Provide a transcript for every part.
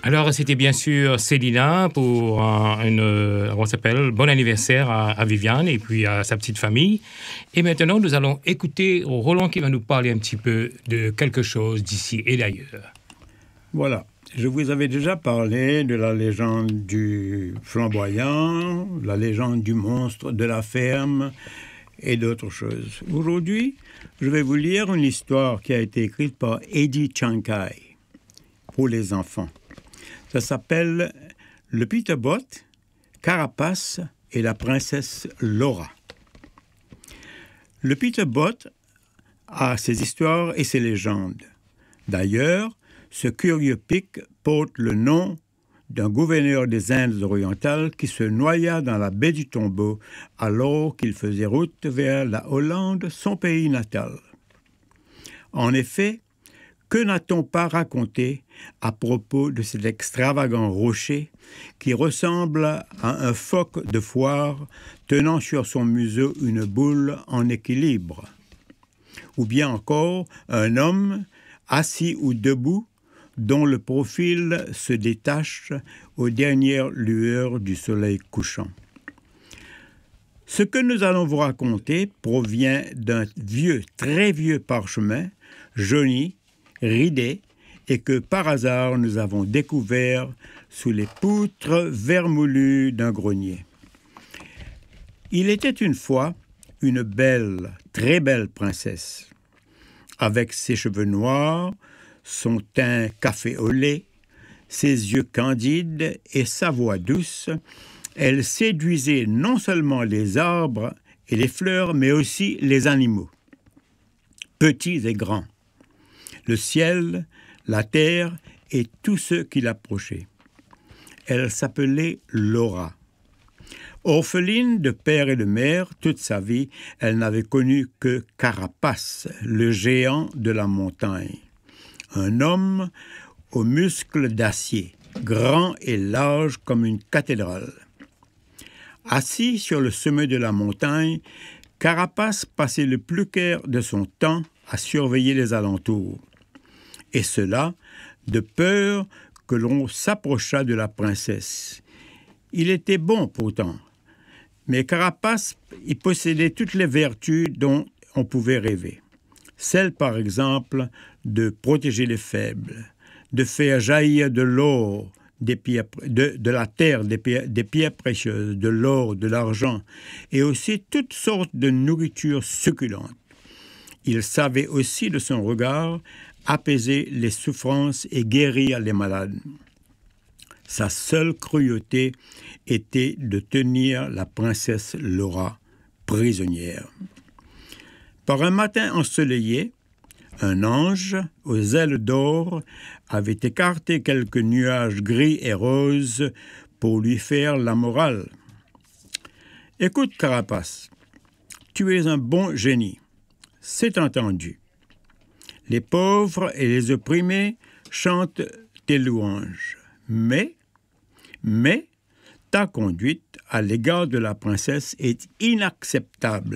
Alors, c'était bien sûr Célina pour on s'appelle bon anniversaire à Viviane et puis à sa petite famille. Et maintenant, nous allons écouter Roland qui va nous parler un petit peu de quelque chose d'ici et d'ailleurs. Voilà. Je vous avais déjà parlé de la légende du flamboyant, la légende du monstre de la ferme et d'autres choses. Aujourd'hui, je vais vous lire une histoire qui a été écrite par Eddie Chankai pour les enfants. Ça s'appelle Le Peterboat, Carapace et la princesse Laura. Le Peterboat a ses histoires et ses légendes. D'ailleurs, ce curieux pic porte le nom d'un gouverneur des Indes orientales qui se noya dans la baie du Tombeau alors qu'il faisait route vers la Hollande, son pays natal. En effet, que n'a-t-on pas raconté à propos de cet extravagant rocher qui ressemble à un phoque de foire tenant sur son museau une boule en équilibre? Ou bien encore un homme assis ou debout dont le profil se détache aux dernières lueurs du soleil couchant. Ce que nous allons vous raconter provient d'un vieux, très vieux parchemin, jauni, ridé, et que par hasard nous avons découvert sous les poutres vermoulues d'un grenier. Il était une fois une belle, très belle princesse, avec ses cheveux noirs, son teint café au lait, ses yeux candides et sa voix douce, elle séduisait non seulement les arbres et les fleurs, mais aussi les animaux, petits et grands, le ciel, la terre et tous ceux qui l'approchaient. Elle s'appelait Laura. Orpheline de père et de mère, toute sa vie, elle n'avait connu que Carapace, le géant de la montagne. Un homme aux muscles d'acier, grand et large comme une cathédrale. Assis sur le sommet de la montagne, Carapace passait le plus clair de son temps à surveiller les alentours. Et cela, de peur que l'on s'approchât de la princesse. Il était bon pourtant, mais Carapace y possédait toutes les vertus dont on pouvait rêver. Celle, par exemple, de protéger les faibles, de faire jaillir de l'or, de la terre, des pierres précieuses, de l'or, de l'argent, et aussi toutes sortes de nourritures succulentes. Il savait aussi de son regard apaiser les souffrances et guérir les malades. Sa seule cruauté était de tenir la princesse Laura prisonnière. Par un matin ensoleillé, un ange aux ailes d'or avait écarté quelques nuages gris et roses pour lui faire la morale. « Écoute, Carapace, tu es un bon génie, c'est entendu. Les pauvres et les opprimés chantent tes louanges, mais ta conduite à l'égard de la princesse est inacceptable. »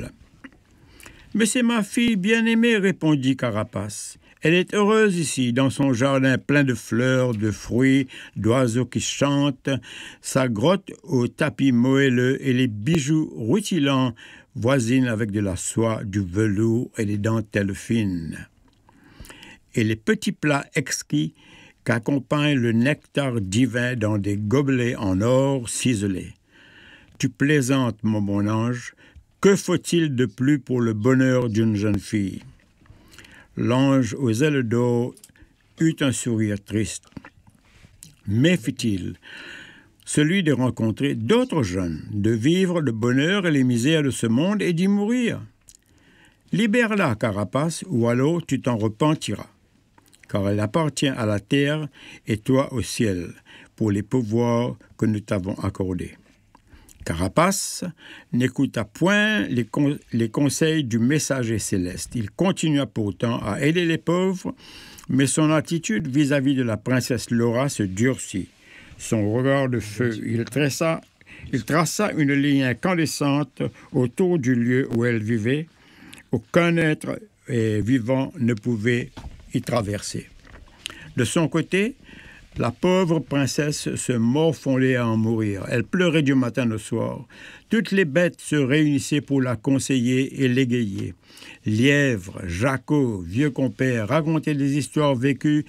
« Mais c'est ma fille bien-aimée, répondit Carapace. Elle est heureuse ici, dans son jardin plein de fleurs, de fruits, d'oiseaux qui chantent, sa grotte au tapis moelleux et les bijoux rutilants voisinent avec de la soie, du velours et des dentelles fines. Et les petits plats exquis qu'accompagne le nectar divin dans des gobelets en or ciselé. Tu plaisantes, mon bon ange. Que faut-il de plus pour le bonheur d'une jeune fille? L'ange aux ailes d'or eut un sourire triste. Mais fit-il, celui de rencontrer d'autres jeunes, de vivre le bonheur et les misères de ce monde et d'y mourir. Libère-la, Carapace, ou alors tu t'en repentiras, car elle appartient à la terre et toi au ciel, pour les pouvoirs que nous t'avons accordés. Carapace n'écouta point les conseils du messager céleste. Il continua pourtant à aider les pauvres, mais son attitude vis-à-vis de la princesse Laura se durcit. Son regard de feu, il traça une ligne incandescente autour du lieu où elle vivait. Aucun être vivant ne pouvait y traverser. De son côté, La pauvre princesse se morfondait à en mourir. Elle pleurait du matin au soir. Toutes les bêtes se réunissaient pour la conseiller et l'égayer. Lièvres, jacots, vieux compères racontaient des histoires vécues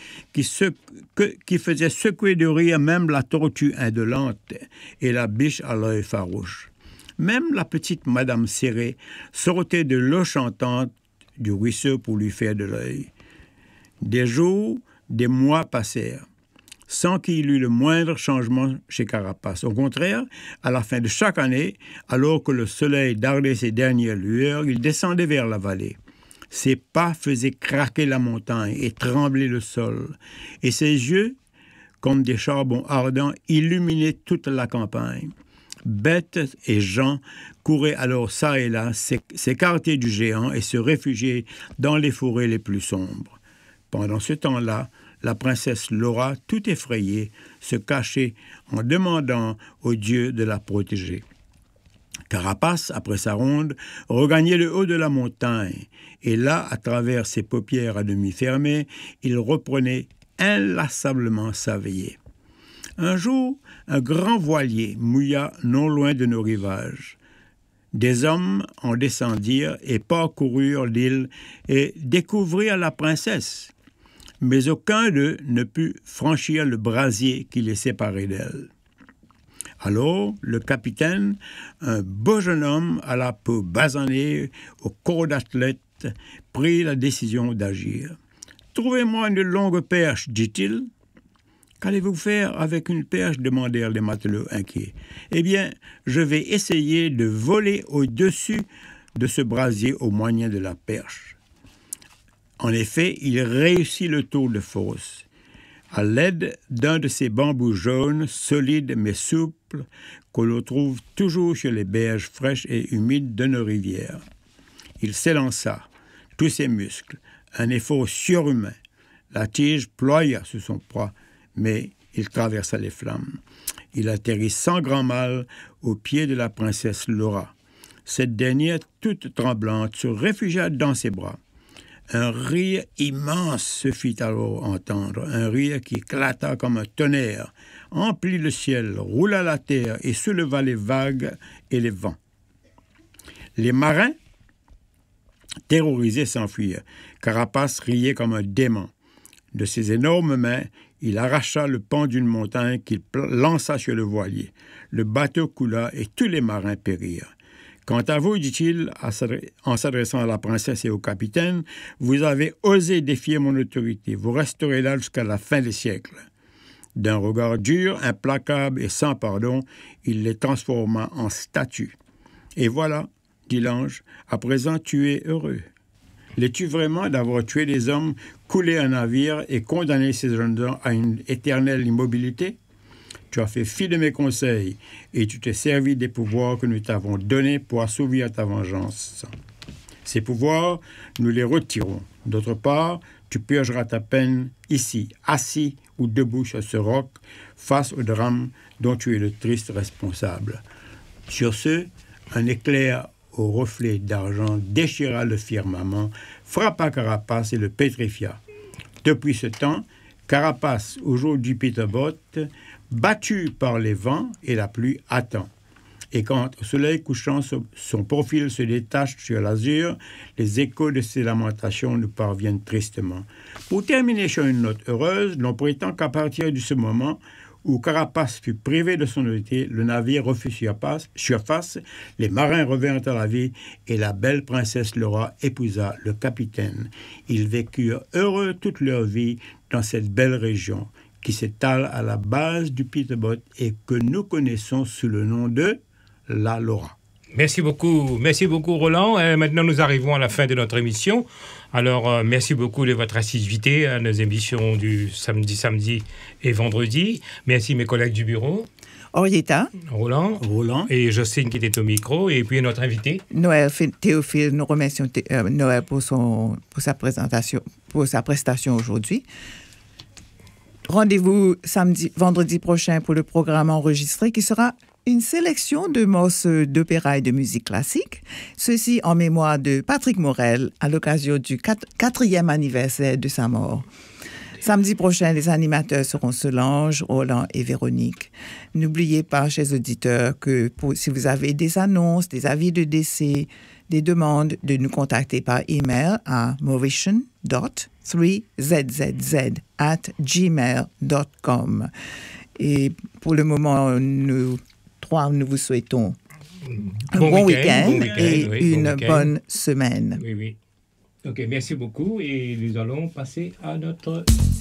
qui faisaient secouer de rire même la tortue indolente et la biche à l'œil farouche. Même la petite Madame Serré sortait de l'eau chantante du ruisseau pour lui faire de l'œil. Des jours, des mois passèrent, sans qu'il y eût le moindre changement chez Carapace. Au contraire, à la fin de chaque année, alors que le soleil dardait ses dernières lueurs, il descendait vers la vallée. Ses pas faisaient craquer la montagne et trembler le sol, et ses yeux, comme des charbons ardents, illuminaient toute la campagne. Bêtes et gens couraient alors çà et là, s'écarter du géant et se réfugier dans les forêts les plus sombres. Pendant ce temps-là, la princesse Laura, tout effrayée, se cachait en demandant au dieu de la protéger. Carapace, après sa ronde, regagnait le haut de la montagne, et là, à travers ses paupières à demi fermées, il reprenait inlassablement sa veillée. Un jour, un grand voilier mouilla non loin de nos rivages. Des hommes en descendirent et parcoururent l'île et découvrirent la princesse. Mais aucun d'eux ne put franchir le brasier qui les séparait d'elle. Alors, le capitaine, un beau jeune homme à la peau basanée, au corps d'athlète, prit la décision d'agir. « Trouvez-moi une longue perche, dit-il. »« Qu'allez-vous faire avec une perche ?» demandèrent les matelots inquiets. « Eh bien, je vais essayer de voler au-dessus de ce brasier au moyen de la perche. » En effet, il réussit le tour de force. À l'aide d'un de ces bambous jaunes, solides mais souples, que l'on trouve toujours sur les berges fraîches et humides de nos rivières. Il s'élança, tous ses muscles, un effort surhumain. La tige ploya sous son poids, mais il traversa les flammes. Il atterrit sans grand mal au pied de la princesse Laura. Cette dernière, toute tremblante, se réfugia dans ses bras. Un rire immense se fit alors entendre, un rire qui éclata comme un tonnerre, emplit le ciel, roula la terre et souleva les vagues et les vents. Les marins, terrorisés, s'enfuirent. Carapace riait comme un démon. De ses énormes mains, il arracha le pan d'une montagne qu'il lança sur le voilier. Le bateau coula et tous les marins périrent. « Quant à vous, dit-il, en s'adressant à la princesse et au capitaine, vous avez osé défier mon autorité. Vous resterez là jusqu'à la fin des siècles. » D'un regard dur, implacable et sans pardon, il les transforma en statues. « Et voilà, dit l'ange, à présent tu es heureux. L'es-tu vraiment d'avoir tué des hommes, coulé un navire et condamné ces jeunes gens à une éternelle immobilité? Tu as fait fi de mes conseils et tu t'es servi des pouvoirs que nous t'avons donnés pour assouvir ta vengeance. Ces pouvoirs, nous les retirons. D'autre part, tu purgeras ta peine ici, assis ou debout sur ce roc, face au drame dont tu es le triste responsable. » Sur ce, un éclair au reflet d'argent déchira le firmament, frappa Carapace et le pétrifia. Depuis ce temps, Carapace, aujourd'hui Peterbotte, battu par les vents et la pluie, attend. Et quand au soleil couchant, son profil se détache sur l'azur, les échos de ses lamentations nous parviennent tristement. Pour terminer sur une note heureuse, l'on prétend qu'à partir de ce moment où Carapace fut privé de son autorité, le navire refut surface, les marins revinrent à la vie et la belle princesse Laura épousa le capitaine. Ils vécurent heureux toute leur vie dans cette belle région qui s'étale à la base du Peterbotte et que nous connaissons sous le nom de la Laura. Merci beaucoup Roland. Maintenant, nous arrivons à la fin de notre émission. Alors, merci beaucoup de votre assiduité à nos émissions du samedi et vendredi. Merci mes collègues du bureau. Orietta. Roland. Et Jocelyne qui était au micro. Et puis notre invité. Noël Théophile. Nous remercions Noël pour sa prestation aujourd'hui. Rendez-vous vendredi prochain pour le programme enregistré qui sera une sélection de morceaux d'opéra et de musique classique, ceci en mémoire de Patrick Morel à l'occasion du 4e anniversaire de sa mort. Samedi prochain, les animateurs seront Solange, Roland et Véronique. N'oubliez pas, chers auditeurs, que si vous avez des annonces, des avis de décès, des demandes, de nous contacter par email à mauritian.3zzz@gmail.com. Et pour le moment, nous vous souhaitons un bon week-end et une bonne semaine. Oui. OK, merci beaucoup et nous allons passer à notre